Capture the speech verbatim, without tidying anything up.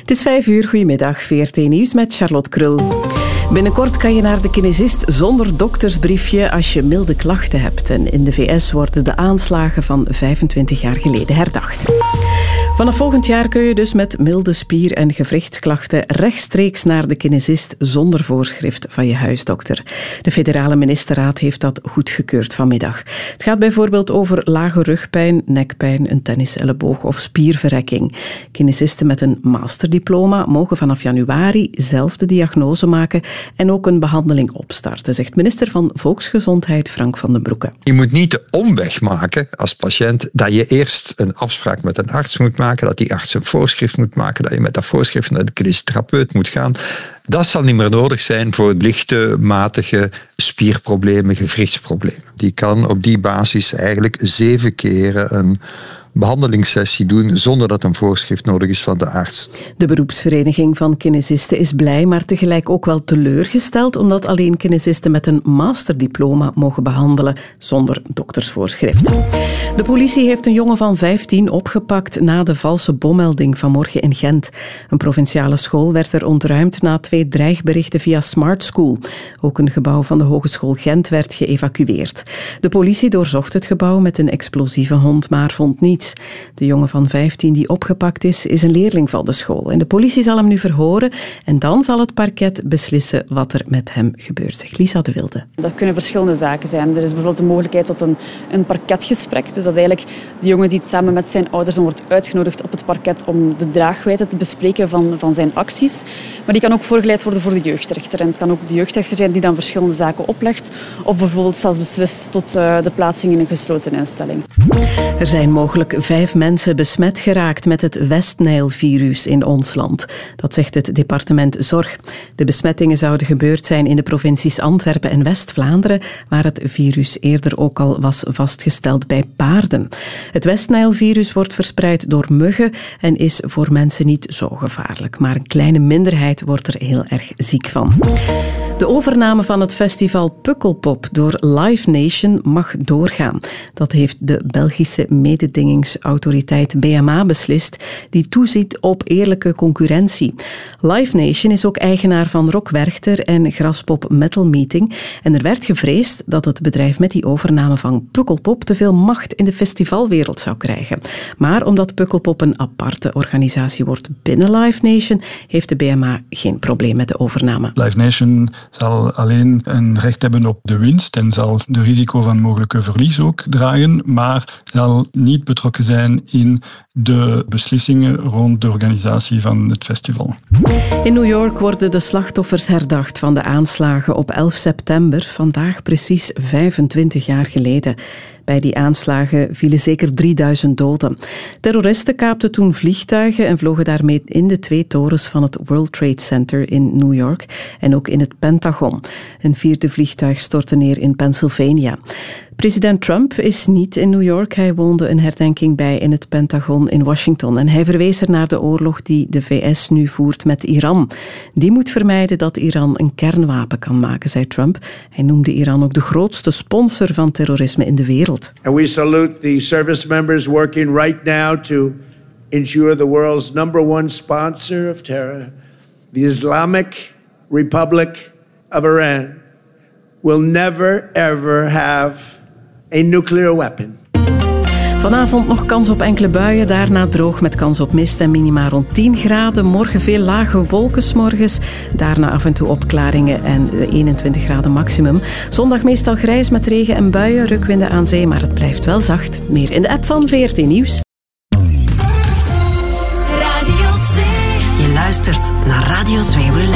Het is vijf uur, goedemiddag, V R T Nieuws met Charlotte Krul. Binnenkort kan je naar de kinesist zonder doktersbriefje als je milde klachten hebt. En in de V S worden de aanslagen van vijfentwintig jaar geleden herdacht. Vanaf volgend jaar kun je dus met milde spier- en gewrichtsklachten rechtstreeks naar de kinesist zonder voorschrift van je huisdokter. De federale ministerraad heeft dat goedgekeurd vanmiddag. Het gaat bijvoorbeeld over lage rugpijn, nekpijn, een tenniselleboog of spierverrekking. Kinesisten met een masterdiploma mogen vanaf januari zelf de diagnose maken en ook een behandeling opstarten, zegt minister van Volksgezondheid Frank van den Broeke. Je moet niet de omweg maken als patiënt dat je eerst een afspraak met een arts moet maken, dat die arts een voorschrift moet maken, dat je met dat voorschrift naar de kinesitherapeut moet gaan. Dat zal niet meer nodig zijn voor lichte, matige spierproblemen, gewrichtsproblemen. Die kan op die basis eigenlijk zeven keren een behandelingssessie doen zonder dat een voorschrift nodig is van de arts. De beroepsvereniging van kinesisten is blij, maar tegelijk ook wel teleurgesteld, omdat alleen kinesisten met een masterdiploma mogen behandelen zonder doktersvoorschrift. De politie heeft een jongen van vijftien opgepakt na de valse bommelding vanmorgen in Gent. Een provinciale school werd er ontruimd na twee dreigberichten via Smart School. Ook een gebouw van de Hogeschool Gent werd geëvacueerd. De politie doorzocht het gebouw met een explosieve hond, maar vond niets. De jongen van vijftien die opgepakt is, is een leerling van de school. En de politie zal hem nu verhoren en dan zal het parket beslissen wat er met hem gebeurt, zegt Lisa de Wilde. Dat kunnen verschillende zaken zijn. Er is bijvoorbeeld de mogelijkheid tot een, een parketgesprek. Dus dat eigenlijk de jongen die samen met zijn ouders dan wordt uitgenodigd op het parket om de draagwijdte te bespreken van, van zijn acties. Maar die kan ook voorgeleid worden voor de jeugdrechter. En het kan ook de jeugdrechter zijn die dan verschillende zaken oplegt. Of bijvoorbeeld zelfs beslist tot uh, de plaatsing in een gesloten instelling. Er zijn mogelijk vijf mensen besmet geraakt met het West-Nijl-virus in ons land. Dat zegt het departement Zorg. De besmettingen zouden gebeurd zijn in de provincies Antwerpen en West-Vlaanderen, waar het virus eerder ook al was vastgesteld bij paarden. Het West-Nijl-virus wordt verspreid door muggen en is voor mensen niet zo gevaarlijk. Maar een kleine minderheid wordt er heel erg ziek van. De overname van het festival Pukkelpop door Live Nation mag doorgaan. Dat heeft de Belgische mededingingsautoriteit B M A beslist, die toeziet op eerlijke concurrentie. Live Nation is ook eigenaar van Rock Werchter en Graspop Metal Meeting. En er werd gevreesd dat het bedrijf met die overname van Pukkelpop te veel macht in de festivalwereld zou krijgen. Maar omdat Pukkelpop een aparte organisatie wordt binnen Live Nation, heeft de B M A geen probleem met de overname. Live Nation zal alleen een recht hebben op de winst en zal de risico van mogelijke verlies ook dragen, maar zal niet betrokken zijn in de beslissingen rond de organisatie van het festival. In New York worden de slachtoffers herdacht van de aanslagen op elf september, vandaag precies vijfentwintig jaar geleden. Bij die aanslagen vielen zeker drieduizend doden. Terroristen kaapten toen vliegtuigen en vlogen daarmee in de twee torens van het World Trade Center in New York en ook in het Pentagon. Een vierde vliegtuig stortte neer in Pennsylvania. President Trump is niet in New York. Hij woonde een herdenking bij in het Pentagon in Washington. En hij verwees er naar de oorlog die de V S nu voert met Iran. Die moet vermijden dat Iran een kernwapen kan maken, zei Trump. Hij noemde Iran ook de grootste sponsor van terrorisme in de wereld. And we salute the service members working right now to ensure the world's number one sponsor of terror, the Islamic Republic of Iran, will never ever have a nuclear weapon. Vanavond nog kans op enkele buien, daarna droog met kans op mist en minima rond tien graden. Morgen veel lage wolken 's morgens, daarna af en toe opklaringen en eenentwintig graden maximum. Zondag meestal grijs met regen en buien, rukwinden aan zee, maar het blijft wel zacht. Meer in de app van V R T Nieuws. Radio twee. Je luistert naar Radio twee Relax.